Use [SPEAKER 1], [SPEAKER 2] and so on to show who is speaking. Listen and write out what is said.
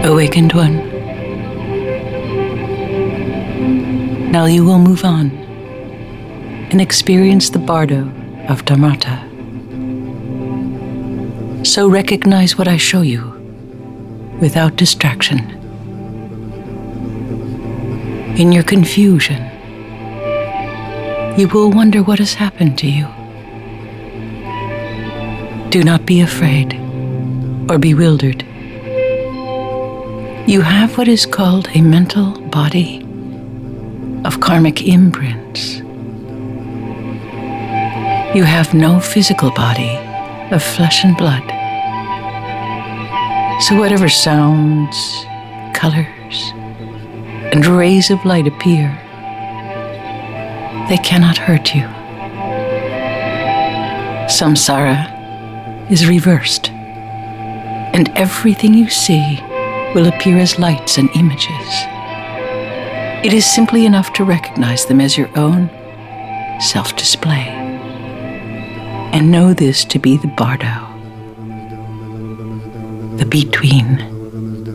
[SPEAKER 1] Awakened one. Now you will move on and experience the bardo of Dharmata. So recognize what I show you without distraction. In your confusion, you will wonder what has happened to you. Do not be afraid or bewildered. You have what is called a mental body of karmic imprints. You have no physical body of flesh and blood. So whatever sounds, colors, and rays of light appear, they cannot hurt you. Samsara is reversed, and everything you see will appear as lights and images. It is simply enough to recognize them as your own self-display, and know this to be the bardo, the between.